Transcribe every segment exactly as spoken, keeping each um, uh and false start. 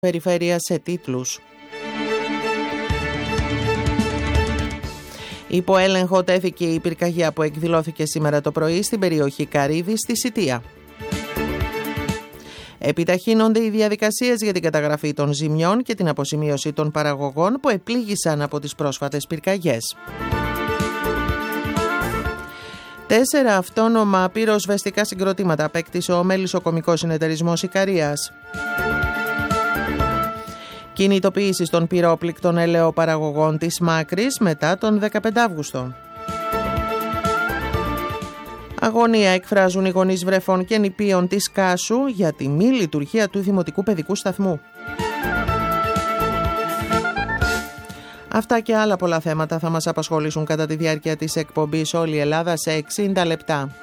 Περιφέρεια σε τίτλους. Υπό έλεγχο τέθηκε η πυρκαγιά που εκδηλώθηκε σήμερα το πρωί στην περιοχή Καρύδη στη Σιτία. Επιταχύνονται οι διαδικασίες για την καταγραφή των ζημιών και την αποζημίωση των παραγωγών που επλήγησαν από τις πρόσφατες πυρκαγιές. Τέσσερα αυτόνομα πυροσβεστικά συγκροτήματα απέκτησε ο Μελισσοκομικός Συνεταιρισμός Ικαρίας. Κινητοποίηση των πυρόπληκτων ελαιοπαραγωγών της Μάκρης μετά τον δεκαπέντε Αυγούστου. Αγωνία εκφράζουν οι γονείς βρεφών και νηπίων της Κάσου για τη μη λειτουργία του Δημοτικού Παιδικού Σταθμού. Αυτά και άλλα πολλά θέματα θα μας απασχολήσουν κατά τη διάρκεια της εκπομπής Όλη η Ελλάδα σε εξήντα λεπτά.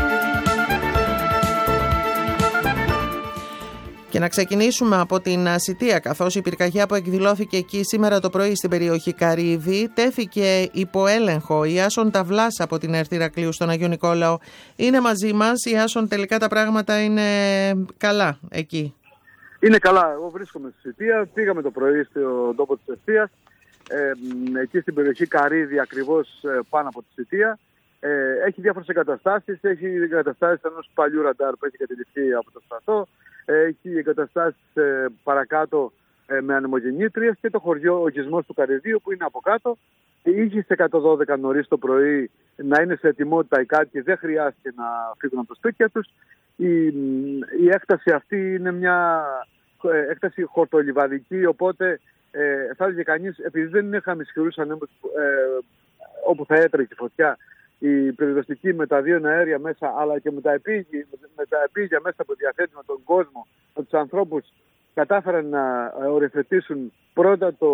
Και να ξεκινήσουμε από την Σιτία, καθώς η πυρκαγιά που εκδηλώθηκε εκεί σήμερα το πρωί στην περιοχή Καρύδη τέθηκε υπό έλεγχο. Η Άσον Ταυλάς από την ΕΡΤ Ηρακλείου στον Αγιο Νικόλαο είναι μαζί μας. Η Άσον, τελικά τα πράγματα είναι καλά εκεί? Είναι καλά. Εγώ βρίσκομαι στη Σιτία. Πήγαμε το πρωί στον τόπο της ευθείας, ε, εκεί στην περιοχή Καρύδη, ακριβώς πάνω από τη Σιτία. Ε, έχει διάφορες εγκαταστάσεις. Έχει εγκαταστάσεις ενός παλιού ραντάρ που έχει κατηληφθεί από το στρατό. Έχει εγκαταστάσεις ε, παρακάτω ε, με ανεμογεννήτριες και το χωριό Ογισμός του Καρυδίου που είναι από κάτω. Είχε σε εκατόν δώδεκα νωρίς το πρωί να είναι σε ετοιμότητα οι κάτοικοι, δεν χρειάστηκε να φύγουν από το σπίτια τους. Η, η έκταση αυτή είναι μια ε, έκταση χορτολιβαδική, οπότε ε, θα έλεγε κανείς, επειδή δεν είχαμε ισχυρούς ανέμους ε, όπου θα έτρεχε η φωτιά, η πυροσβεστική με τα δύο αέρια μέσα, αλλά και με τα επίγεια, με τα επίγεια μέσα που διαθέτει με τον κόσμο, με τους ανθρώπους, κατάφεραν να οριοθετήσουν πρώτα το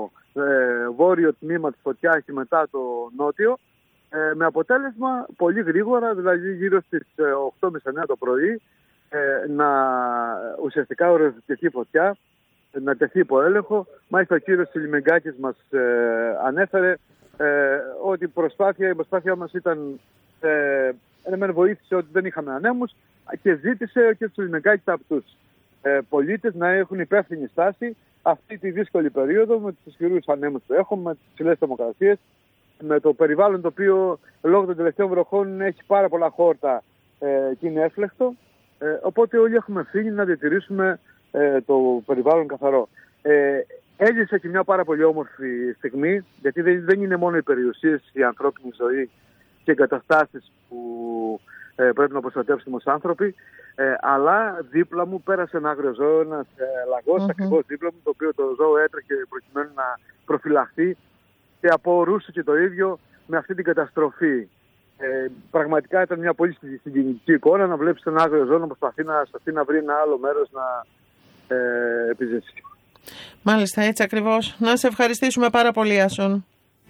ε, βόρειο τμήμα της φωτιάς και μετά το νότιο, ε, με αποτέλεσμα πολύ γρήγορα, δηλαδή γύρω στις οκτώ με εννιά το πρωί, ε, να ουσιαστικά οριοθετηθεί η φωτιά, να τεθεί υπό έλεγχο. Μάλιστα ο κύριος Σιλιμεγκάκης μας ε, ανέφερε Ε, ότι η προσπάθεια, η προσπάθεια μας ήταν, ε, εμένα βοήθησε ότι δεν είχαμε ανέμους και ζήτησε και στους Λιμεγκάκης από τους ε, πολίτες να έχουν υπεύθυνη στάση αυτή τη δύσκολη περίοδο με τους ισχυρούς ανέμους που έχουμε, με τις ψηλές θερμοκρασίες, με το περιβάλλον το οποίο λόγω των τελευταίων βροχών έχει πάρα πολλά χόρτα ε, και είναι έφλεκτο. Ε, οπότε όλοι έχουμε φύγει να διατηρήσουμε ε, το περιβάλλον καθαρό. Ε, Έζησε και μια πάρα πολύ όμορφη στιγμή, γιατί δεν είναι μόνο οι περιουσίες, η ανθρώπινη ζωή και οι εγκαταστάσεις που ε, πρέπει να προστατεύσουμε ως άνθρωποι, ε, αλλά δίπλα μου πέρασε ένα άγριο ζώο, ένας ε, λαγός, mm-hmm. ακριβώς δίπλα μου, το οποίο το ζώο έτρεχε προκειμένου να προφυλαχθεί και απορούσε και το ίδιο με αυτή την καταστροφή. Ε, πραγματικά ήταν μια πολύ συγκινητική εικόνα να βλέπεις ένα άγριο ζώο να προσπαθεί να, να βρει ένα άλλο μέρος να ε, επιζήσει. Μάλιστα, έτσι ακριβώς. Να σε ευχαριστήσουμε πάρα πολύ, Άσον.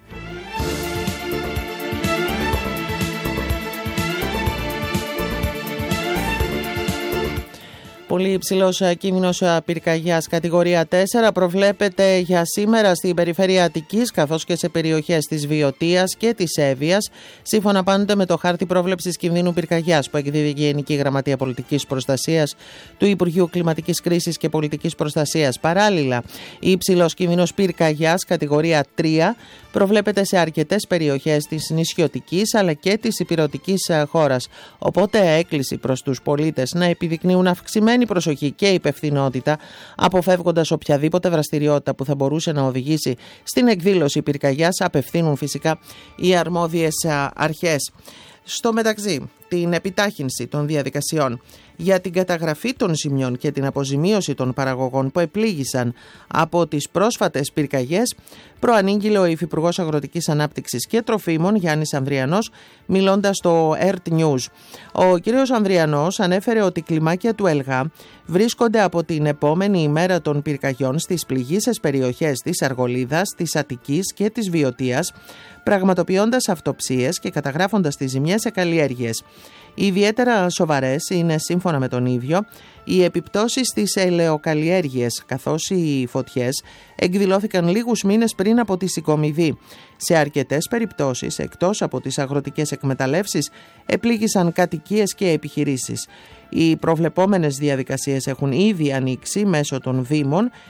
Πολύ υψηλός κίνδυνος πυρκαγιάς κατηγορία τέσσερα προβλέπεται για σήμερα στην περιφέρεια Αττικής, καθώς και σε περιοχές της Βιωτίας και της Εύβοιας, σύμφωνα πάντοτε με το χάρτη πρόβλεψης κινδύνου πυρκαγιάς που εκδίδει η Γενική Γραμματεία Πολιτικής Προστασίας του Υπουργείου Κλιματικής Κρίσης και Πολιτικής Προστασίας. Παράλληλα, υψηλός κίνδυνος πυρκαγιάς κατηγορία τρία προβλέπεται σε αρκετές περιοχές της νησιωτικής αλλά και της ηπειρωτικής χώρας. Οπότε έκκληση προς τους πολίτες να επιδεικνύουν αυξημένη προσοχή και υπευθυνότητα, αποφεύγοντας οποιαδήποτε δραστηριότητα που θα μπορούσε να οδηγήσει στην εκδήλωση πυρκαγιάς, απευθύνουν φυσικά οι αρμόδιες αρχές. Στο μεταξύ, την επιτάχυνση των διαδικασιών για την καταγραφή των ζημιών και την αποζημίωση των παραγωγών που επλήγησαν από τις πρόσφατες πυρκαγιές προανήγγειλε ο Υφυπουργός Αγροτικής Ανάπτυξης και Τροφίμων Γιάννης Ανδριανός, μιλώντας στο ΕΡΤ News. Ο κ. Ανδριανός ανέφερε ότι κλιμάκια του ΕΛΓΑ βρίσκονται από την επόμενη ημέρα των πυρκαγιών στις πληγείσες περιοχές της Αργολίδας, της Αττικής και της Βιωτίας, πραγματοποιώντας αυτοψίες και καταγράφοντας τις ζημιές σε καλλιέργειες. Ιδιαίτερα σοβαρές είναι, σύμφωνα με τον ίδιο, οι επιπτώσεις στις ελαιοκαλλιέργειες, καθώς οι φωτιές εκδηλώθηκαν λίγους μήνες πριν από τη συγκομιδή. Σε αρκετές περιπτώσεις, εκτός από τις αγροτικές εκμεταλλεύσεις, επλήγησαν κατοικίες και επιχειρήσεις. Οι προβλεπόμενες διαδικασίες έχουν ήδη ανοίξει μέσω των Δήμων